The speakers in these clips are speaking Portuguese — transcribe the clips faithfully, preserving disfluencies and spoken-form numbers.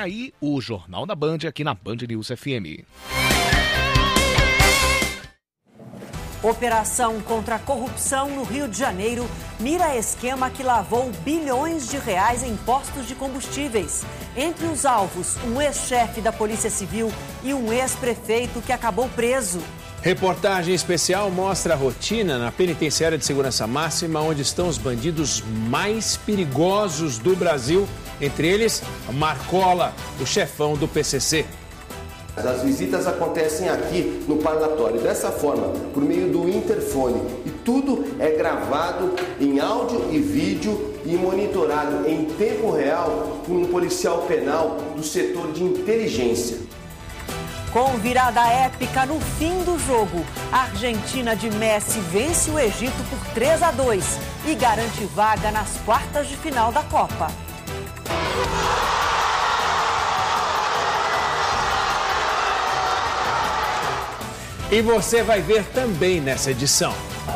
aí o Jornal da Band aqui na Band News F M. Operação contra a corrupção no Rio de Janeiro mira esquema que lavou bilhões de reais em postos de combustíveis. Entre os alvos, um ex-chefe da Polícia Civil e um ex-prefeito que acabou preso. Reportagem especial mostra a rotina na penitenciária de segurança máxima, onde estão os bandidos mais perigosos do Brasil, entre eles Marcola, o chefão do P C C. As visitas acontecem aqui no parlatório, dessa forma, por meio do interfone. E tudo é gravado em áudio e vídeo e monitorado em tempo real por um policial penal do setor de inteligência. Com virada épica no fim do jogo, a Argentina de Messi vence o Egito por três a dois e garante vaga nas quartas de final da Copa. E você vai ver também nessa edição.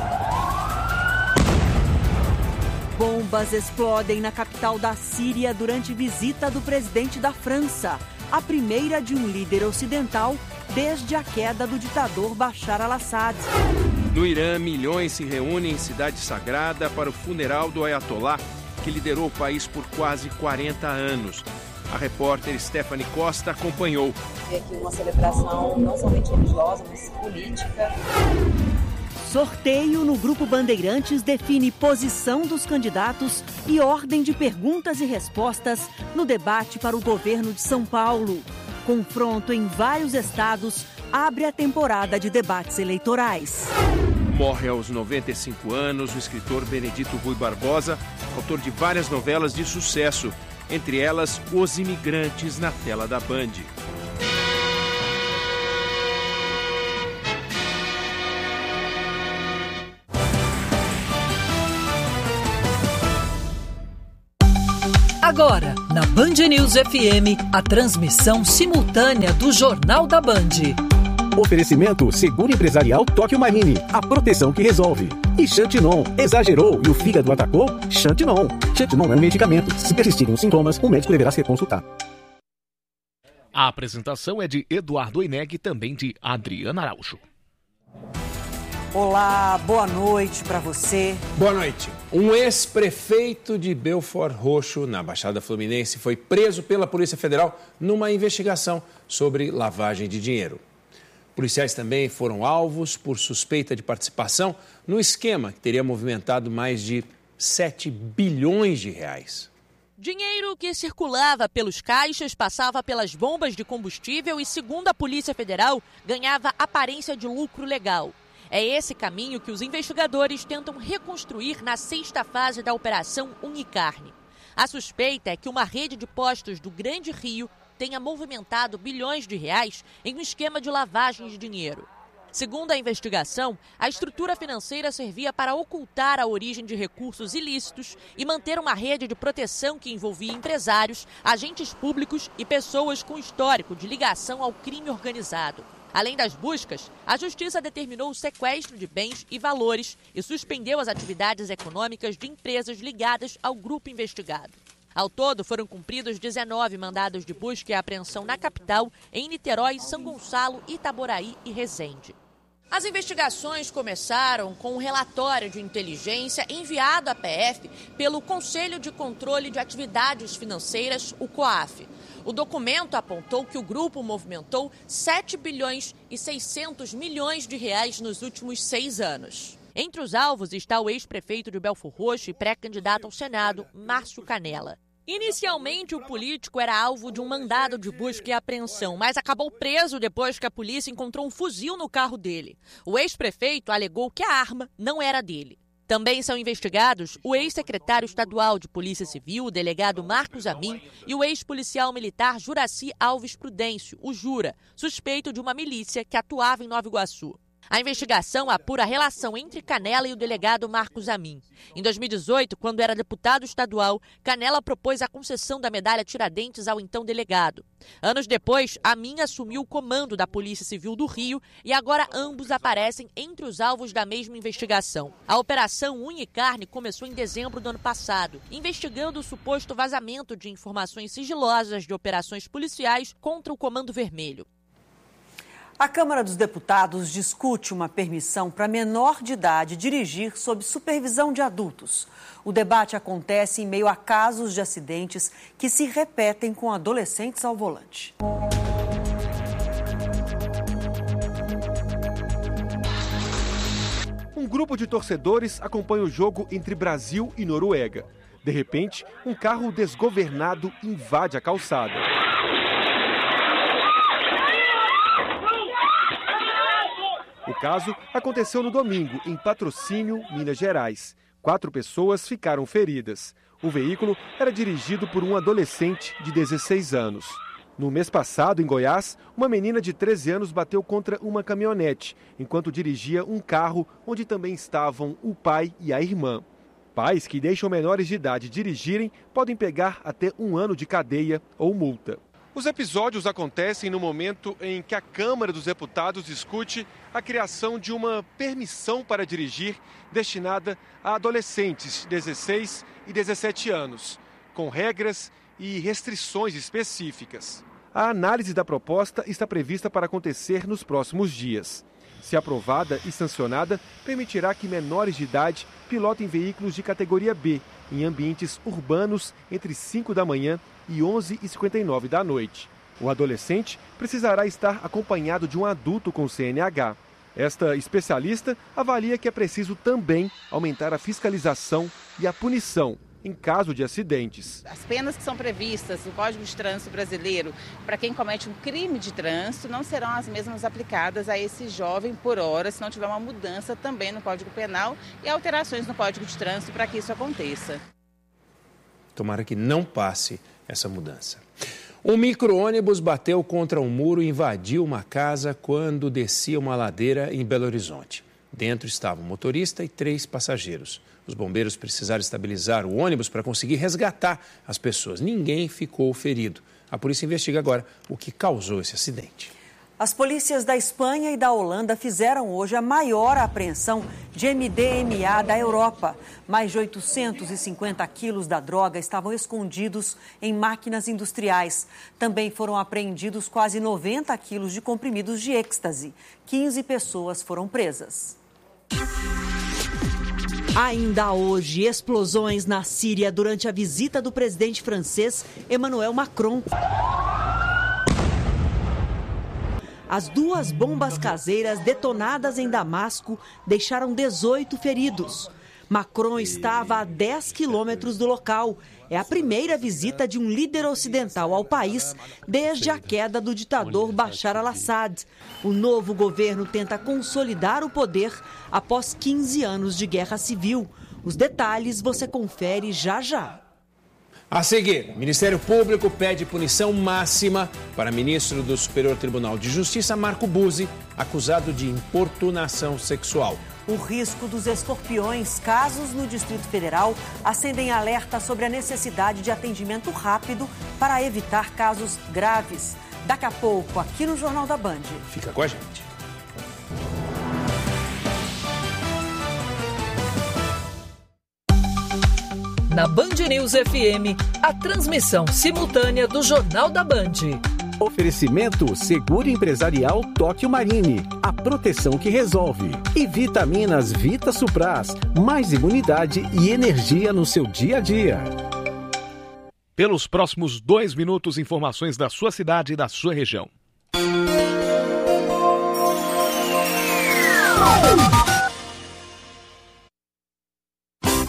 Bombas explodem na capital da Síria durante visita do presidente da França, a primeira de um líder ocidental desde a queda do ditador Bashar al-Assad. No Irã, milhões se reúnem em cidade sagrada para o funeral do Ayatollah, que liderou o país por quase quarenta anos. A repórter Stephanie Costa acompanhou. É aqui uma celebração não somente religiosa, mas política. Sorteio no Grupo Bandeirantes define posição dos candidatos e ordem de perguntas e respostas no debate para o governo de São Paulo. Confronto em vários estados abre a temporada de debates eleitorais. Morre aos noventa e cinco anos o escritor Benedito Rui Barbosa, autor de várias novelas de sucesso, entre elas Os Imigrantes na tela da Band. Agora, na Band News F M, a transmissão simultânea do Jornal da Band. Oferecimento Seguro Empresarial Tóquio Marine, a proteção que resolve. E Xantinon, exagerou e o fígado atacou? Xantinon. Xantinon é um medicamento. Se persistirem os sintomas, o médico deverá ser consultado. A apresentação é de Eduardo Oineg e também de Adriana Araújo. Olá, boa noite para você. Boa noite. Um ex-prefeito de Belford Roxo, na Baixada Fluminense, foi preso pela Polícia Federal numa investigação sobre lavagem de dinheiro. Policiais também foram alvos por suspeita de participação no esquema que teria movimentado mais de sete bilhões de reais. Dinheiro que circulava pelos caixas, passava pelas bombas de combustível e, segundo a Polícia Federal, ganhava aparência de lucro legal. É esse caminho que os investigadores tentam reconstruir na sexta fase da Operação Unicarne. A suspeita é que uma rede de postos do Grande Rio tenha movimentado bilhões de reais em um esquema de lavagem de dinheiro. Segundo a investigação, a estrutura financeira servia para ocultar a origem de recursos ilícitos e manter uma rede de proteção que envolvia empresários, agentes públicos e pessoas com histórico de ligação ao crime organizado. Além das buscas, a Justiça determinou o sequestro de bens e valores e suspendeu as atividades econômicas de empresas ligadas ao grupo investigado. Ao todo, foram cumpridos dezenove mandados de busca e apreensão na capital, em Niterói, São Gonçalo, Itaboraí e Resende. As investigações começaram com um relatório de inteligência enviado à P F pelo Conselho de Controle de Atividades Financeiras, o COAF. O documento apontou que o grupo movimentou sete bilhões e seiscentos milhões de reais nos últimos seis anos. Entre os alvos está o ex-prefeito de Belford Roxo e pré-candidato ao Senado, Márcio Canella. Inicialmente, o político era alvo de um mandado de busca e apreensão, mas acabou preso depois que a polícia encontrou um fuzil no carro dele. O ex-prefeito alegou que a arma não era dele. Também são investigados o ex-secretário estadual de Polícia Civil, o delegado Marcos Amin, e o ex-policial militar Juraci Alves Prudêncio, o Jura, suspeito de uma milícia que atuava em Nova Iguaçu. A investigação apura a relação entre Canela e o delegado Marcos Amin. Em dois mil e dezoito, quando era deputado estadual, Canela propôs a concessão da medalha Tiradentes ao então delegado. Anos depois, Amin assumiu o comando da Polícia Civil do Rio e agora ambos aparecem entre os alvos da mesma investigação. A Operação Unha e Carne começou em dezembro do ano passado, investigando o suposto vazamento de informações sigilosas de operações policiais contra o Comando Vermelho. A Câmara dos Deputados discute uma permissão para menor de idade dirigir sob supervisão de adultos. O debate acontece em meio a casos de acidentes que se repetem com adolescentes ao volante. Um grupo de torcedores acompanha o jogo entre Brasil e Noruega. De repente, um carro desgovernado invade a calçada. O caso aconteceu no domingo, em Patrocínio, Minas Gerais. Quatro pessoas ficaram feridas. O veículo era dirigido por um adolescente de dezesseis anos. No mês passado, em Goiás, uma menina de treze anos bateu contra uma caminhonete, enquanto dirigia um carro onde também estavam o pai e a irmã. Pais que deixam menores de idade dirigirem podem pegar até um ano de cadeia ou multa. Os episódios acontecem no momento em que a Câmara dos Deputados discute a criação de uma permissão para dirigir destinada a adolescentes de dezesseis e dezessete anos, com regras e restrições específicas. A análise da proposta está prevista para acontecer nos próximos dias. Se aprovada e sancionada, permitirá que menores de idade pilotem veículos de categoria B em ambientes urbanos entre cinco da manhã e onze e cinquenta e nove da noite. O adolescente precisará estar acompanhado de um adulto com C N H. Esta especialista avalia que é preciso também aumentar a fiscalização e a punição em caso de acidentes. As penas que são previstas no Código de Trânsito Brasileiro para quem comete um crime de trânsito não serão as mesmas aplicadas a esse jovem por hora, se não tiver uma mudança também no Código Penal e alterações no Código de Trânsito para que isso aconteça. Tomara que não passe essa mudança. Um micro-ônibus bateu contra um muro e invadiu uma casa quando descia uma ladeira em Belo Horizonte. Dentro estavam um motorista e três passageiros. Os bombeiros precisaram estabilizar o ônibus para conseguir resgatar as pessoas. Ninguém ficou ferido. A polícia investiga agora o que causou esse acidente. As polícias da Espanha e da Holanda fizeram hoje a maior apreensão de M D M A da Europa. Mais de oitocentos e cinquenta quilos da droga estavam escondidos em máquinas industriais. Também foram apreendidos quase noventa quilos de comprimidos de êxtase. quinze pessoas foram presas. Ainda hoje, explosões na Síria durante a visita do presidente francês Emmanuel Macron. As duas bombas caseiras detonadas em Damasco deixaram dezoito feridos. Macron estava a dez quilômetros do local. É a primeira visita de um líder ocidental ao país desde a queda do ditador Bashar al-Assad. O novo governo tenta consolidar o poder após quinze anos de guerra civil. Os detalhes você confere já já. A seguir, o Ministério Público pede punição máxima para ministro do Superior Tribunal de Justiça, Marco Buzzi, acusado de importunação sexual. O risco dos escorpiões, casos no Distrito Federal, acendem alerta sobre a necessidade de atendimento rápido para evitar casos graves. Daqui a pouco, aqui no Jornal da Band. Fica com a gente. Na Band News F M, a transmissão simultânea do Jornal da Band. Oferecimento Seguro Empresarial Tóquio Marine, a proteção que resolve. E vitaminas Vita Supras, mais imunidade e energia no seu dia a dia. Pelos próximos dois minutos, informações da sua cidade e da sua região.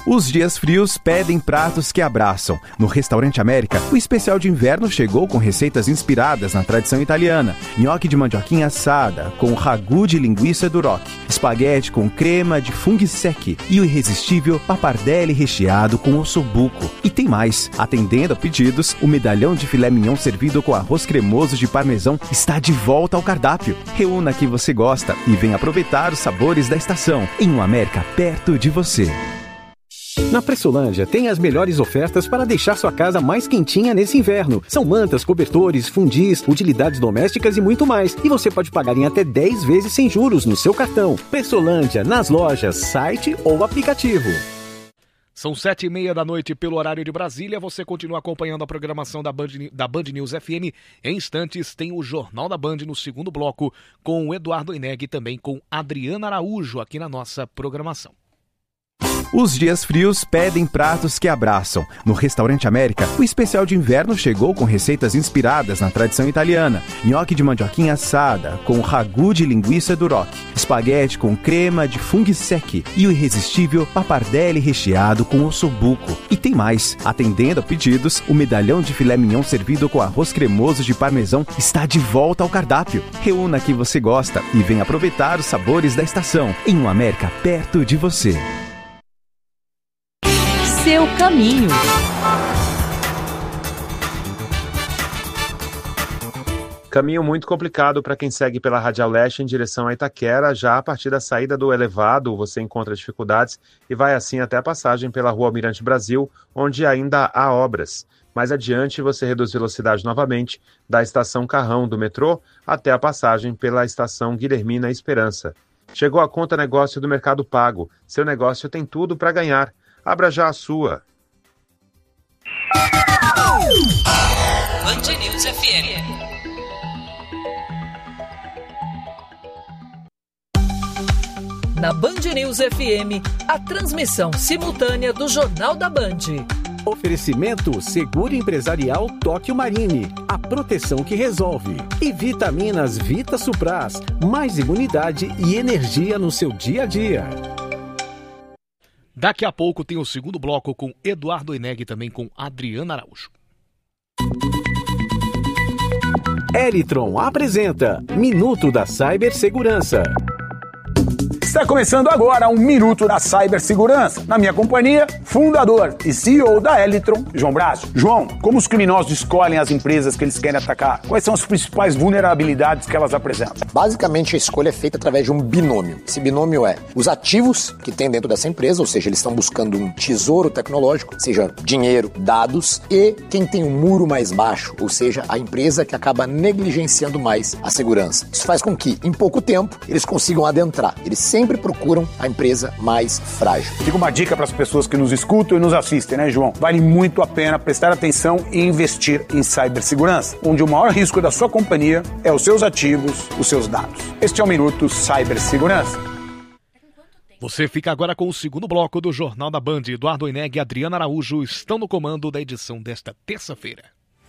Os dias frios pedem pratos que abraçam. No Restaurante América, o especial de inverno chegou com receitas inspiradas na tradição italiana. Nhoque de mandioquinha assada, com ragu de linguiça duroc, espaguete com crema de funghi secchi e o irresistível pappardelle recheado com ossobuco. E tem mais. Atendendo a pedidos, o medalhão de filé mignon servido com arroz cremoso de parmesão está de volta ao cardápio. Reúna que você gosta e venha aproveitar os sabores da estação em um América perto de você. Na Pressolândia tem as melhores ofertas para deixar sua casa mais quentinha nesse inverno. São mantas, cobertores, fundis, utilidades domésticas e muito mais. E você pode pagar em até dez vezes sem juros no seu cartão. Pressolândia, nas lojas, site ou aplicativo. São sete e meia da noite pelo horário de Brasília. Você continua acompanhando a programação da Band, da Band News F M. Em instantes tem o Jornal da Band no segundo bloco com o Eduardo Oineg e também com Adriana Araújo aqui na nossa programação. Os dias frios pedem pratos que abraçam. No Restaurante América, o especial de inverno chegou com receitas inspiradas na tradição italiana. Nhoque de mandioquinha assada, com ragu de linguiça duroc, espaguete com crema de funghi secchi e o irresistível pappardelle recheado com ossobuco. E tem mais. Atendendo a pedidos, o medalhão de filé mignon servido com arroz cremoso de parmesão está de volta ao cardápio. Reúna que você gosta e venha aproveitar os sabores da estação em um América perto de você. Seu caminho. Caminho muito complicado para quem segue pela Radial Leste em direção a Itaquera. Já a partir da saída do elevado você encontra dificuldades e vai assim até a passagem pela Rua Almirante Brasil, onde ainda há obras. Mais adiante você reduz velocidade novamente da estação Carrão do metrô até a passagem pela estação Guilhermina Esperança. Chegou a conta negócio do Mercado Pago. Seu negócio tem tudo para ganhar. Abra já a sua. Band News F M. Na Band News F M, a transmissão simultânea do Jornal da Band. Oferecimento Seguro Empresarial Tóquio Marine, a proteção que resolve. E Vitaminas Vita Supras, mais imunidade e energia no seu dia a dia. Daqui a pouco tem o segundo bloco com Eduardo Oineg e também com Adriana Araújo. Elitron apresenta Minuto da Cibersegurança. Está começando agora um Minuto da Cibersegurança. Na minha companhia, fundador e C E O da Elitron, João Braço. João, como os criminosos escolhem as empresas que eles querem atacar? Quais são as principais vulnerabilidades que elas apresentam? Basicamente, a escolha é feita através de um binômio. Esse binômio é os ativos que tem dentro dessa empresa, ou seja, eles estão buscando um tesouro tecnológico, seja dinheiro, dados, e quem tem um muro mais baixo, ou seja, a empresa que acaba negligenciando mais a segurança. Isso faz com que, em pouco tempo, eles consigam adentrar. Eles sempre sempre procuram a empresa mais frágil. Fica uma dica para as pessoas que nos escutam e nos assistem, né, João? Vale muito a pena prestar atenção e investir em cibersegurança, onde o maior risco da sua companhia é os seus ativos, os seus dados. Este é o Minuto Cibersegurança. Você fica agora com o segundo bloco do Jornal da Band. Eduardo Oineg e Adriana Araújo estão no comando da edição desta terça-feira.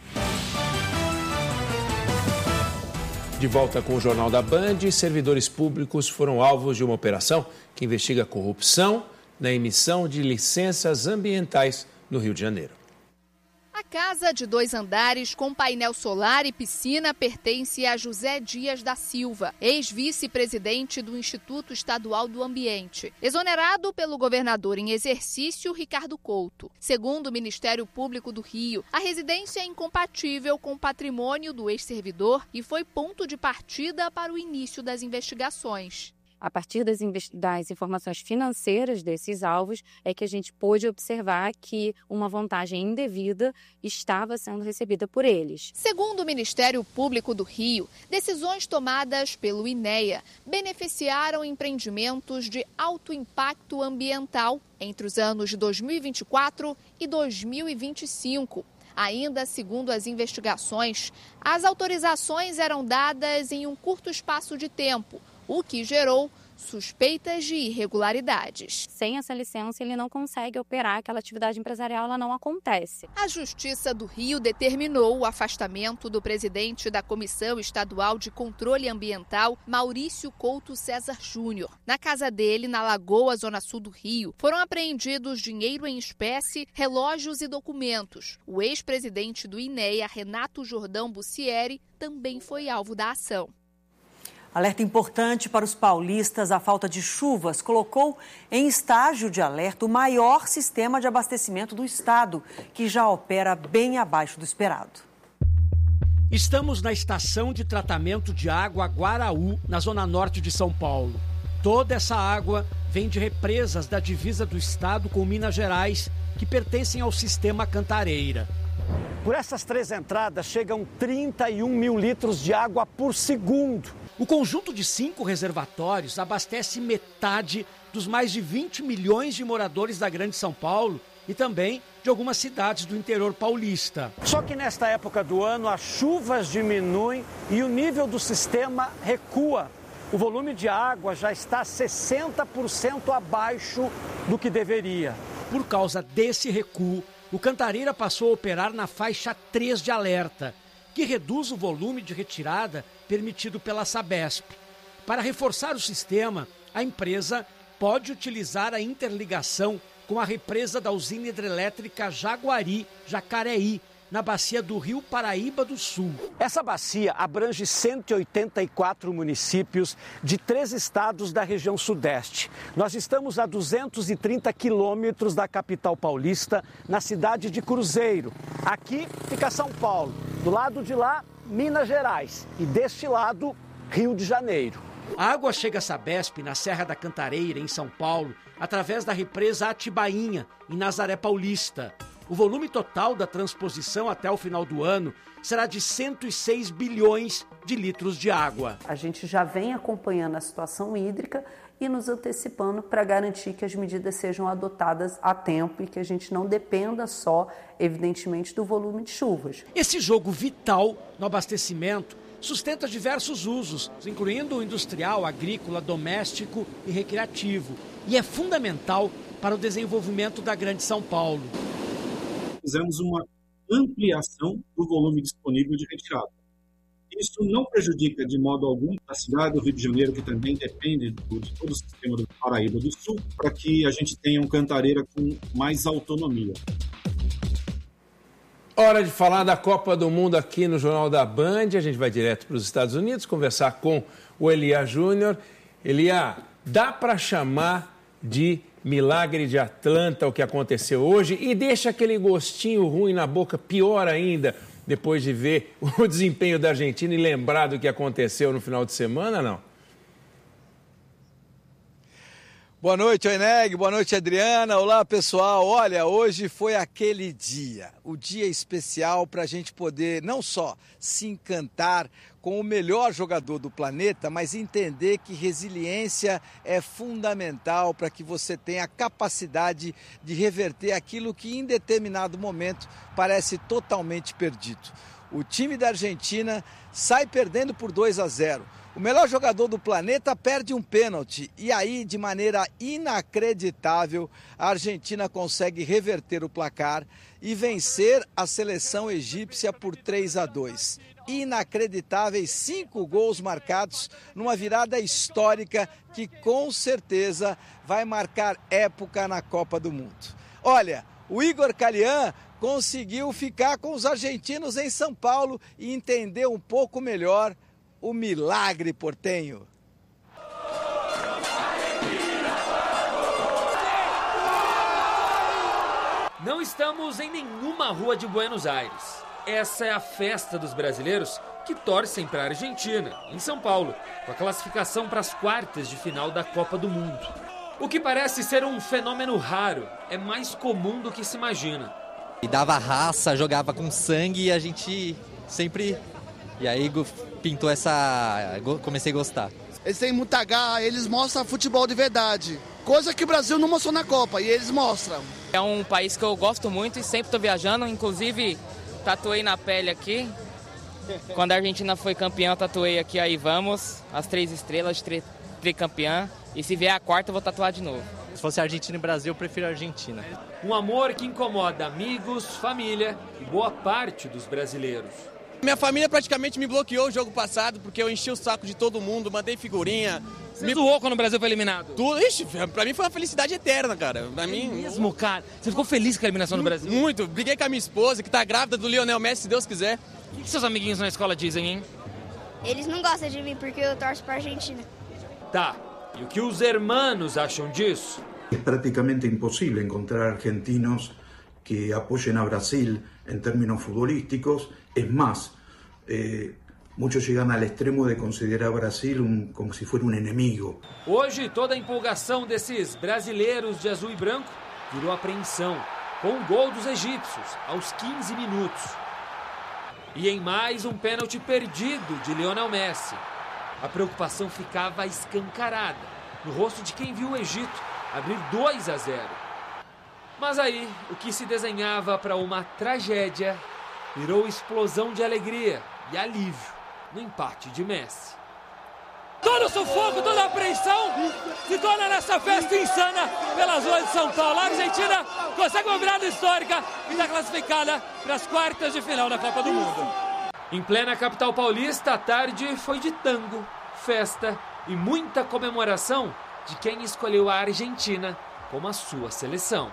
De volta com o Jornal da Band, servidores públicos foram alvos de uma operação que investiga corrupção na emissão de licenças ambientais no Rio de Janeiro. A casa de dois andares com painel solar e piscina pertence a José Dias da Silva, ex-vice-presidente do Instituto Estadual do Ambiente, exonerado pelo governador em exercício Ricardo Couto. Segundo o Ministério Público do Rio, a residência é incompatível com o patrimônio do ex-servidor e foi ponto de partida para o início das investigações. A partir das, das informações financeiras desses alvos, é que a gente pôde observar que uma vantagem indevida estava sendo recebida por eles. Segundo o Ministério Público do Rio, decisões tomadas pelo INEA beneficiaram empreendimentos de alto impacto ambiental entre os anos de dois mil e vinte e quatro e dois mil e vinte e cinco. Ainda segundo as investigações, as autorizações eram dadas em um curto espaço de tempo, o que gerou suspeitas de irregularidades. Sem essa licença, ele não consegue operar, aquela atividade empresarial ela não acontece. A Justiça do Rio determinou o afastamento do presidente da Comissão Estadual de Controle Ambiental, Maurício Couto César Júnior. Na casa dele, na Lagoa, zona sul do Rio, foram apreendidos dinheiro em espécie, relógios e documentos. O ex-presidente do INEA, Renato Jordão Bussieri, também foi alvo da ação. Alerta importante para os paulistas, a falta de chuvas colocou em estágio de alerta o maior sistema de abastecimento do estado, que já opera bem abaixo do esperado. Estamos na estação de tratamento de água Guaraú, na zona norte de São Paulo. Toda essa água vem de represas da divisa do estado com Minas Gerais, que pertencem ao sistema Cantareira. Por essas três entradas chegam trinta e um mil litros de água por segundo. O conjunto de cinco reservatórios abastece metade dos mais de vinte milhões de moradores da Grande São Paulo e também de algumas cidades do interior paulista. Só que nesta época do ano as chuvas diminuem e o nível do sistema recua. O volume de água já está sessenta por cento abaixo do que deveria. Por causa desse recuo, o Cantareira passou a operar na faixa três de alerta, que reduz o volume de retirada permitido pela Sabesp. Para reforçar o sistema, a empresa pode utilizar a interligação com a represa da usina hidrelétrica Jaguari, Jacareí, na bacia do Rio Paraíba do Sul. Essa bacia abrange cento e oitenta e quatro municípios de três estados da região sudeste. Nós estamos a duzentos e trinta quilômetros da capital paulista, na cidade de Cruzeiro. Aqui fica São Paulo, do lado de lá, Minas Gerais e deste lado, Rio de Janeiro. A água chega a Sabesp, na Serra da Cantareira, em São Paulo, através da represa Atibainha, em Nazaré Paulista. O volume total da transposição até o final do ano será de cento e seis bilhões de litros de água. A gente já vem acompanhando a situação hídrica e nos antecipando para garantir que as medidas sejam adotadas a tempo e que a gente não dependa só, evidentemente, do volume de chuvas. Esse jogo vital no abastecimento sustenta diversos usos, incluindo o industrial, agrícola, doméstico e recreativo, e é fundamental para o desenvolvimento da Grande São Paulo. Fizemos uma ampliação do volume disponível de retirada. Isso não prejudica de modo algum a cidade do Rio de Janeiro, que também depende do, de todo o sistema do Paraíba do Sul, para que a gente tenha um Cantareira com mais autonomia. Hora de falar da Copa do Mundo aqui no Jornal da Band. A gente vai direto para os Estados Unidos conversar com o Elia Júnior. Elia, dá para chamar de milagre de Atlanta o que aconteceu hoje e deixa aquele gostinho ruim na boca pior ainda depois de ver o desempenho da Argentina e lembrar do que aconteceu no final de semana, não? Boa noite, Oineg. Boa noite, Adriana. Olá, pessoal. Olha, hoje foi aquele dia, o dia especial para a gente poder não só se encantar com o melhor jogador do planeta, mas entender que resiliência é fundamental para que você tenha a capacidade de reverter aquilo que em determinado momento parece totalmente perdido. O time da Argentina sai perdendo por dois a zero. O melhor jogador do planeta perde um pênalti e aí, de maneira inacreditável, a Argentina consegue reverter o placar e vencer a seleção egípcia por três a dois. Inacreditáveis cinco gols marcados numa virada histórica que com certeza vai marcar época na Copa do Mundo. Olha, o Igor Calian conseguiu ficar com os argentinos em São Paulo e entender um pouco melhor o milagre portenho. Não estamos em nenhuma rua de Buenos Aires. Essa é a festa dos brasileiros que torcem para a Argentina, em São Paulo, com a classificação para as quartas de final da Copa do Mundo. O que parece ser um fenômeno raro é mais comum do que se imagina. E dava raça, jogava com sangue e a gente sempre... E aí pintou essa... comecei a gostar. Eles têm muita garra, eles mostram futebol de verdade. Coisa que o Brasil não mostrou na Copa, e eles mostram. É um país que eu gosto muito e sempre estou viajando, inclusive tatuei na pele aqui. Quando a Argentina foi campeã, tatuei aqui, aí vamos, as três estrelas, tri, tricampeã. E se vier a quarta, eu vou tatuar de novo. Se fosse Argentina e Brasil, eu prefiro a Argentina. Um amor que incomoda amigos, família e boa parte dos brasileiros. Minha família praticamente me bloqueou o jogo passado porque eu enchi o saco de todo mundo, mandei figurinha. Você me zoou quando o Brasil foi eliminado? Tudo, ixi, pra mim foi uma felicidade eterna, cara. Pra mim... mesmo, cara? Você ficou feliz com a eliminação do Brasil? Muito. Briguei com a minha esposa, que tá grávida do Lionel Messi, se Deus quiser. O que, que seus amiguinhos na escola dizem, hein? Eles não gostam de mim porque eu torço pra Argentina. Tá, e o que os hermanos acham disso? É praticamente impossível encontrar argentinos que apoyen a Brasil en términos futbolísticos. Es más, eh, muchos llegan al extremo de considerar a Brasil un, como si fuera un enemigo. Hoje, toda a empolgação desses brasileiros de azul e branco virou apreensão, com o gol dos egípcios, aos quinze minutos. E em mais um pênalti perdido de Lionel Messi. A preocupação ficava escancarada no rosto de quem viu o Egito abrir dois a zero. Mas aí, o que se desenhava para uma tragédia virou explosão de alegria e alívio no empate de Messi. Todo o sufoco, toda a apreensão se torna nessa festa insana pelas ruas de São Paulo. A Argentina consegue uma virada histórica e está classificada para as quartas de final da Copa do Mundo. Em plena capital paulista, a tarde foi de tango, festa e muita comemoração de quem escolheu a Argentina como a sua seleção.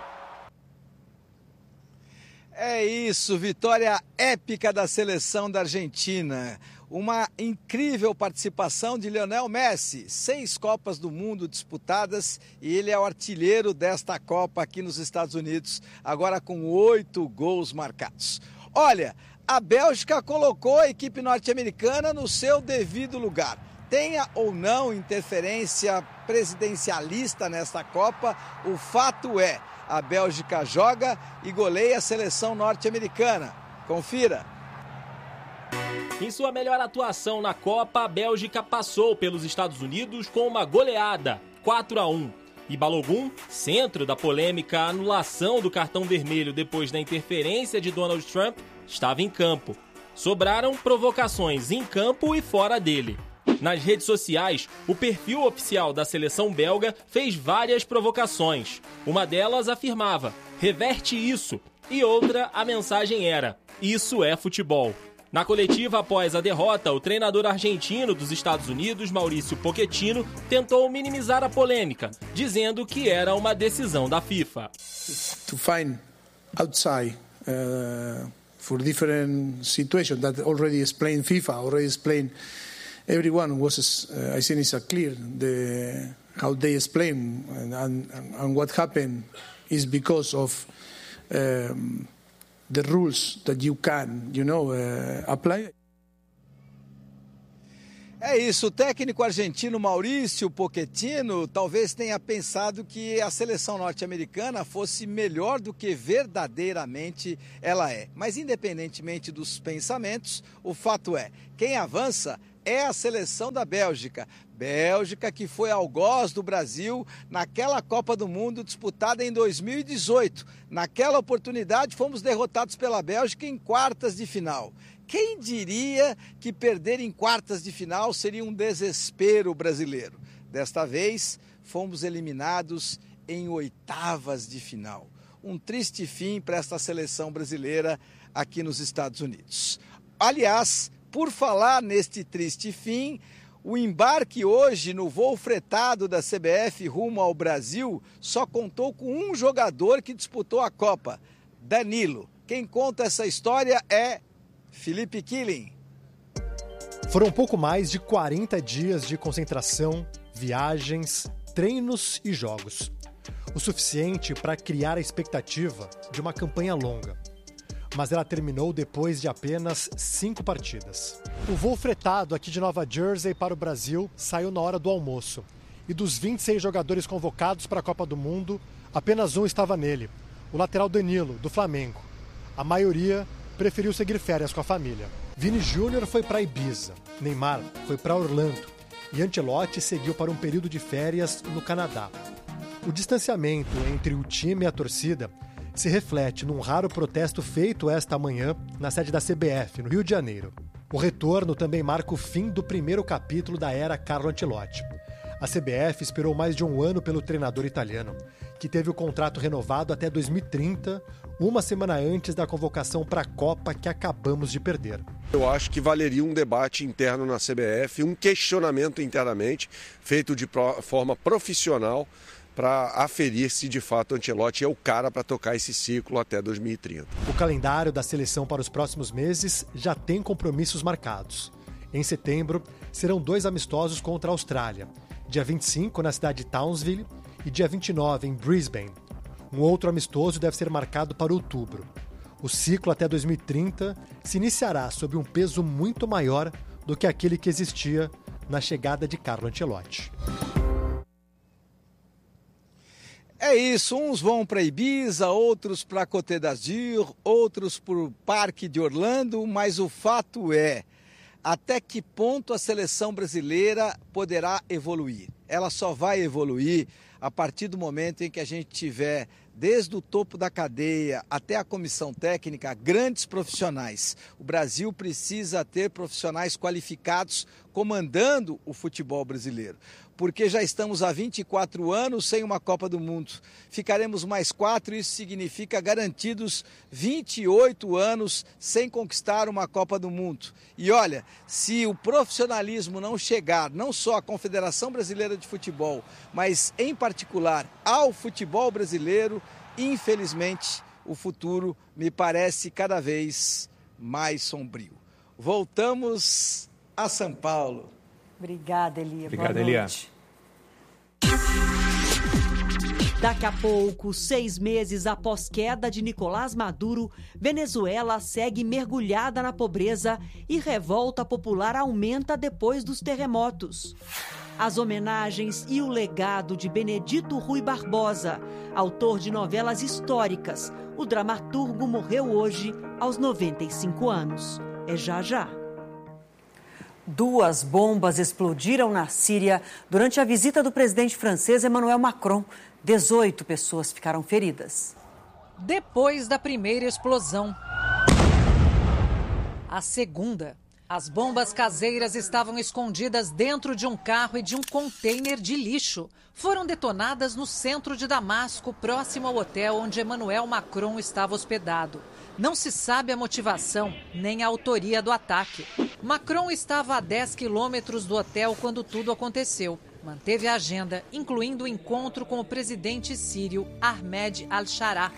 É isso, vitória épica da seleção da Argentina. Uma incrível participação de Lionel Messi. Seis Copas do Mundo disputadas e ele é o artilheiro desta Copa aqui nos Estados Unidos, agora com oito gols marcados. Olha, a Bélgica colocou a equipe norte-americana no seu devido lugar. Tenha ou não interferência presidencialista nesta Copa, o fato é, a Bélgica joga e goleia a seleção norte-americana. Confira. Em sua melhor atuação na Copa, a Bélgica passou pelos Estados Unidos com uma goleada, quatro a um. E Balogun, centro da polêmica anulação do cartão vermelho depois da interferência de Donald Trump, estava em campo. Sobraram provocações em campo e fora dele. Nas redes sociais, o perfil oficial da seleção belga fez várias provocações. Uma delas afirmava, reverte isso, e outra, a mensagem era, isso é futebol. Na coletiva após a derrota, o treinador argentino dos Estados Unidos, Mauricio Pochettino, tentou minimizar a polêmica, dizendo que era uma decisão da FIFA. To find outside uh, for different situations that already explained FIFA, already explained everyone was, uh, I think it's clear the how they explain and, and, and what happened is because of um, the rules that you can, you know, uh, apply. É isso, o técnico argentino Mauricio Pochettino talvez tenha pensado que a seleção norte-americana fosse melhor do que verdadeiramente ela é. Mas independentemente dos pensamentos, o fato é, quem avança é a seleção da Bélgica. Bélgica que foi algoz do Brasil naquela Copa do Mundo disputada em dois mil e dezoito. Naquela oportunidade fomos derrotados pela Bélgica em quartas de final. Quem diria que perder em quartas de final seria um desespero brasileiro? Desta vez, fomos eliminados em oitavas de final. Um triste fim para esta seleção brasileira aqui nos Estados Unidos. Aliás, por falar neste triste fim, o embarque hoje no voo fretado da C B F rumo ao Brasil só contou com um jogador que disputou a Copa, Danilo. Quem conta essa história é Felipe Killing. Foram pouco mais de quarenta dias de concentração, viagens, treinos e jogos. O suficiente para criar a expectativa de uma campanha longa. Mas ela terminou depois de apenas cinco partidas. O voo fretado aqui de Nova Jersey para o Brasil saiu na hora do almoço. E dos vinte e seis jogadores convocados para a Copa do Mundo, apenas um estava nele, o lateral Danilo, do Flamengo. A maioria preferiu seguir férias com a família. Vini Júnior foi para Ibiza, Neymar foi para Orlando e Ancelotti seguiu para um período de férias no Canadá. O distanciamento entre o time e a torcida se reflete num raro protesto feito esta manhã na sede da C B F, no Rio de Janeiro. O retorno também marca o fim do primeiro capítulo da era Carlo Ancelotti. A C B F esperou mais de um ano pelo treinador italiano, que teve o contrato renovado até dois mil e trinta, uma semana antes da convocação para a Copa que acabamos de perder. Eu acho que valeria um debate interno na C B F, um questionamento internamente, feito de forma profissional, para aferir se de fato o Ancelotti é o cara para tocar esse ciclo até dois mil e trinta. O calendário da seleção para os próximos meses já tem compromissos marcados. Em setembro, serão dois amistosos contra a Austrália. Dia vinte e cinco na cidade de Townsville e dia vinte e nove em Brisbane. Um outro amistoso deve ser marcado para outubro. O ciclo até dois mil e trinta se iniciará sob um peso muito maior do que aquele que existia na chegada de Carlo Ancelotti. É isso, uns vão para Ibiza, outros para Côte d'Azur, outros para o Parque de Orlando, mas o fato é, até que ponto a seleção brasileira poderá evoluir? Ela só vai evoluir a partir do momento em que a gente tiver, desde o topo da cadeia até a comissão técnica, grandes profissionais. O Brasil precisa ter profissionais qualificados comandando o futebol brasileiro, porque já estamos há vinte e quatro anos sem uma Copa do Mundo. Ficaremos mais quatro, isso significa garantidos vinte e oito anos sem conquistar uma Copa do Mundo. E olha, se o profissionalismo não chegar, não só à Confederação Brasileira de Futebol, mas em particular ao futebol brasileiro, infelizmente o futuro me parece cada vez mais sombrio. Voltamos a São Paulo. Obrigada, Elia. Obrigada, Elia. Daqui a pouco, seis meses após queda de Nicolás Maduro, Venezuela segue mergulhada na pobreza e revolta popular aumenta depois dos terremotos. As homenagens e o legado de Benedito Rui Barbosa, autor de novelas históricas. O dramaturgo morreu hoje, aos noventa e cinco anos. É já já. Duas bombas explodiram na Síria durante a visita do presidente francês Emmanuel Macron. dezoito pessoas ficaram feridas. Depois da primeira explosão, a segunda. As bombas caseiras estavam escondidas dentro de um carro e de um container de lixo. Foram detonadas no centro de Damasco, próximo ao hotel onde Emmanuel Macron estava hospedado. Não se sabe a motivação nem a autoria do ataque. Macron estava a dez quilômetros do hotel quando tudo aconteceu. Manteve a agenda, incluindo o encontro com o presidente sírio Ahmed al-Sharaa.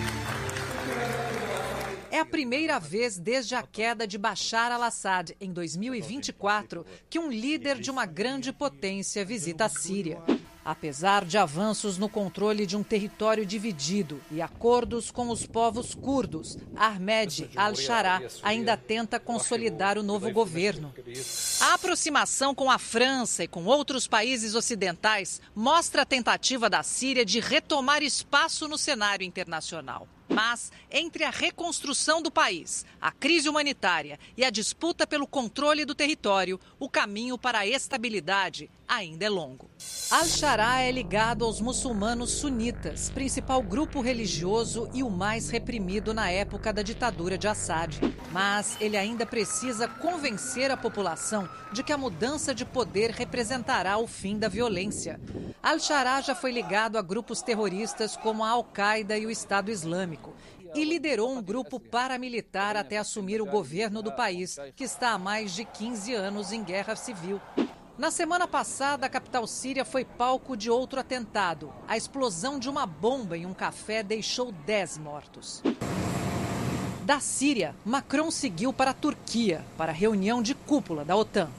É a primeira vez desde a queda de Bashar al-Assad, em dois mil e vinte e quatro, que um líder de uma grande potência visita a Síria. Apesar de avanços no controle de um território dividido e acordos com os povos curdos, Ahmed al-Sharaa ainda tenta consolidar o novo governo. A aproximação com a França e com outros países ocidentais mostra a tentativa da Síria de retomar espaço no cenário internacional. Mas, entre a reconstrução do país, a crise humanitária e a disputa pelo controle do território, o caminho para a estabilidade ainda é longo. Al-Sharaa é ligado aos muçulmanos sunitas, principal grupo religioso e o mais reprimido na época da ditadura de Assad. Mas ele ainda precisa convencer a população de que a mudança de poder representará o fim da violência. Al-Sharaa já foi ligado a grupos terroristas como a Al-Qaeda e o Estado Islâmico e liderou um grupo paramilitar até assumir o governo do país, que está há mais de quinze anos em guerra civil. Na semana passada, a capital síria foi palco de outro atentado. A explosão de uma bomba em um café deixou dez mortos. Da Síria, Macron seguiu para a Turquia, para a reunião de cúpula da OTAN.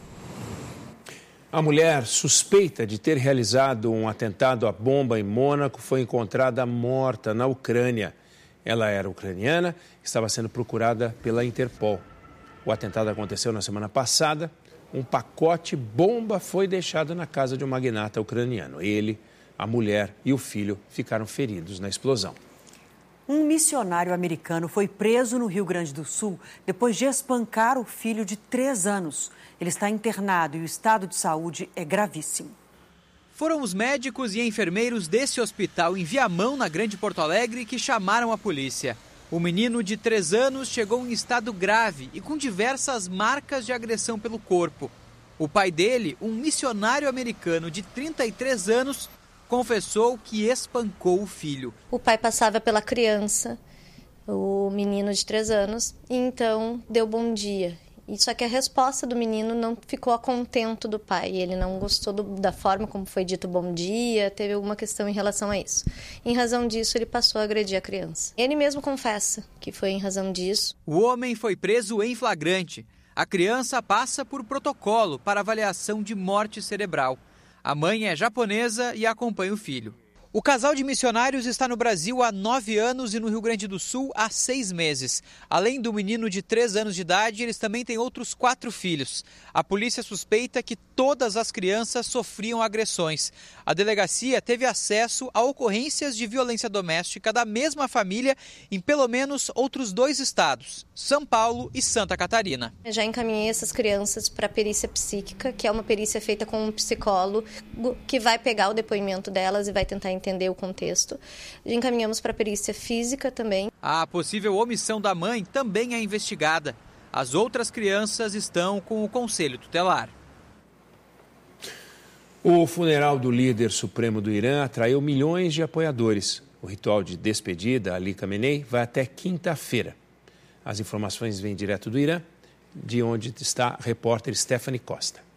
A mulher suspeita de ter realizado um atentado à bomba em Mônaco foi encontrada morta na Ucrânia. Ela era ucraniana e estava sendo procurada pela Interpol. O atentado aconteceu na semana passada. Um pacote bomba foi deixado na casa de um magnata ucraniano. Ele, a mulher e o filho ficaram feridos na explosão. Um missionário americano foi preso no Rio Grande do Sul depois de espancar o filho de três anos. Ele está internado e o estado de saúde é gravíssimo. Foram os médicos e enfermeiros desse hospital em Viamão, na Grande Porto Alegre, que chamaram a polícia. O menino de três anos chegou em estado grave e com diversas marcas de agressão pelo corpo. O pai dele, um missionário americano de trinta e três anos, confessou que espancou o filho. O pai passava pela criança, o menino de três anos, e então deu bom dia. Só que a resposta do menino não ficou a contento do pai. Ele não gostou do, da forma como foi dito bom dia, teve alguma questão em relação a isso. Em razão disso, ele passou a agredir a criança. Ele mesmo confessa que foi em razão disso. O homem foi preso em flagrante. A criança passa por protocolo para avaliação de morte cerebral. A mãe é japonesa e acompanha o filho. O casal de missionários está no Brasil há nove anos e no Rio Grande do Sul há seis meses. Além do menino de três anos de idade, eles também têm outros quatro filhos. A polícia suspeita que todas as crianças sofriam agressões. A delegacia teve acesso a ocorrências de violência doméstica da mesma família em pelo menos outros dois estados, São Paulo e Santa Catarina. Eu já encaminhei essas crianças para a perícia psíquica, que é uma perícia feita com um psicólogo que vai pegar o depoimento delas e vai tentar entender o contexto. Encaminhamos para a perícia física também. A possível omissão da mãe também é investigada. As outras crianças estão com o conselho tutelar. O funeral do líder supremo do Irã atraiu milhões de apoiadores. O ritual de despedida, Ali Khamenei, vai até quinta-feira. As informações vêm direto do Irã, de onde está a repórter Stephanie Costa.